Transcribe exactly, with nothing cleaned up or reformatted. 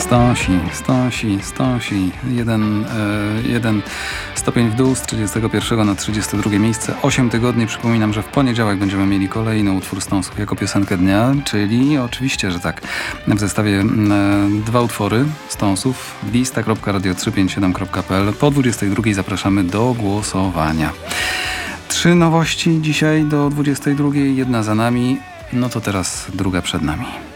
Stąsi, stąsi, stąsi. Jeden, e, jeden stopień w dół z trzydziestego pierwszego na trzydzieste drugie miejsce. Osiem tygodni. Przypominam, że w poniedziałek będziemy mieli kolejny utwór Stonesów jako piosenkę dnia, czyli oczywiście, że tak. W zestawie e, dwa utwory Stonesów. lista kropka radio trzysta pięćdziesiąt siedem kropka p l. Po dwudziestej drugiej zapraszamy do głosowania. Trzy nowości dzisiaj do dwudziestej drugiej. Jedna za nami. No to teraz druga przed nami.